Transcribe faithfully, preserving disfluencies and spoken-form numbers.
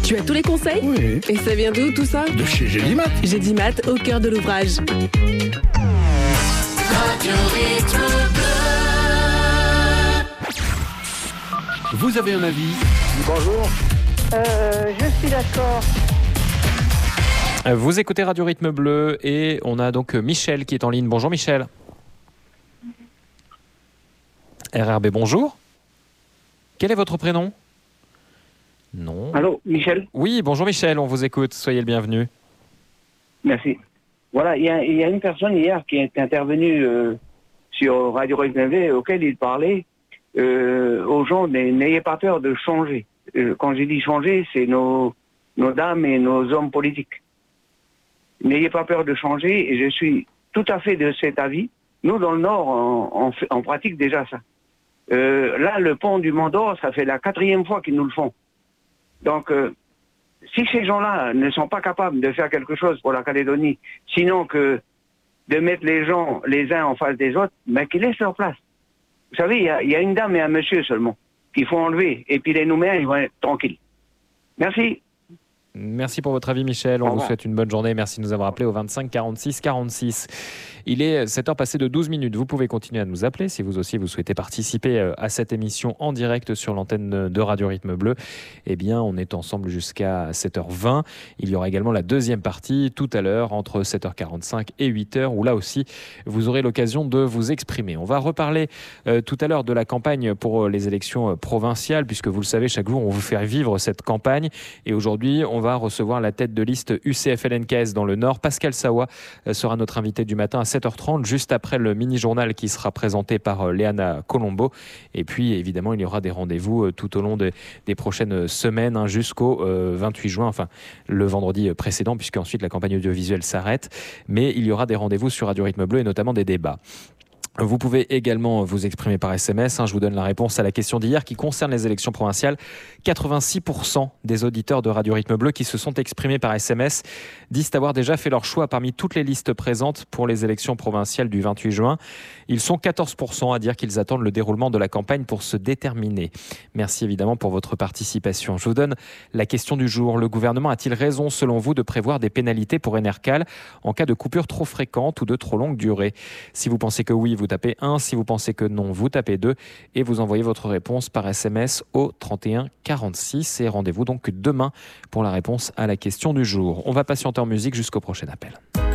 Tu as tous les conseils? Oui. Et ça vient d'où tout ça? De chez Gélimat. Gélimat, au cœur de l'ouvrage. Radio Rythme Bleu. Vous avez un avis? Bonjour. Euh, je suis d'accord. Vous écoutez Radio Rythme Bleu et on a donc Michel qui est en ligne. Bonjour Michel. R R B, bonjour. Quel est votre prénom? Non. Allô, Michel? Oui, bonjour Michel, on vous écoute. Soyez le bienvenu. Merci. Voilà, il y a, il y a une personne hier qui est intervenue euh, sur Radio Rythme Bleu auquel il parlait euh, aux gens, n'ayez pas peur de changer. Euh, quand j'ai dit changer, c'est nos, nos dames et nos hommes politiques. N'ayez pas peur de changer, et je suis tout à fait de cet avis. Nous, dans le Nord, on, on, fait, on pratique déjà ça. Euh, là, le pont du Mont d'Or, ça fait la quatrième fois qu'ils nous le font. Donc, euh, si ces gens-là ne sont pas capables de faire quelque chose pour la Calédonie, sinon que de mettre les gens les uns en face des autres, ben qu'ils laissent leur place. Vous savez, il y a, y a une dame et un monsieur seulement qu'il faut enlever, et puis les Nouméens, ils vont être tranquilles. Merci. Merci pour votre avis Michel, on vous souhaite une bonne journée, merci de nous avoir appelé au vingt-cinq quarante-six quarante-six. Il est sept heures passées de douze minutes, vous pouvez continuer à nous appeler si vous aussi vous souhaitez participer à cette émission en direct sur l'antenne de Radio Rythme Bleu. Eh bien on est ensemble jusqu'à sept heures vingt, il y aura également la deuxième partie tout à l'heure entre sept heures quarante-cinq et huit heures où là aussi vous aurez l'occasion de vous exprimer. On va reparler euh, tout à l'heure de la campagne pour les élections provinciales puisque vous le savez chaque jour on vous fait vivre cette campagne et aujourd'hui on va recevoir la tête de liste U C F L N K S dans le Nord. Pascal Sawa sera notre invité du matin à sept heures trente, juste après le mini-journal qui sera présenté par Léana Colombo. Et puis, évidemment, il y aura des rendez-vous tout au long de, des prochaines semaines hein, jusqu'au euh, vingt-huit juin, enfin le vendredi précédent, puisque ensuite la campagne audiovisuelle s'arrête. Mais il y aura des rendez-vous sur Radio Rythme Bleu et notamment des débats. Vous pouvez également vous exprimer par S M S. Hein, je vous donne la réponse à la question d'hier qui concerne les élections provinciales. quatre-vingt-six pour cent des auditeurs de Radio Rythme Bleu qui se sont exprimés par S M S disent avoir déjà fait leur choix parmi toutes les listes présentes pour les élections provinciales du vingt-huit juin. Ils sont quatorze pour cent à dire qu'ils attendent le déroulement de la campagne pour se déterminer. Merci évidemment pour votre participation. Je vous donne la question du jour. Le gouvernement a-t-il raison selon vous de prévoir des pénalités pour Enercal en cas de coupure trop fréquente ou de trop longue durée? Si vous pensez que oui, vous tapez un. Si vous pensez que non, vous tapez deux. Et vous envoyez votre réponse par S M S au trente et un quarante-six. Et rendez-vous donc demain pour la réponse à la question du jour. On va patienter en musique jusqu'au prochain appel.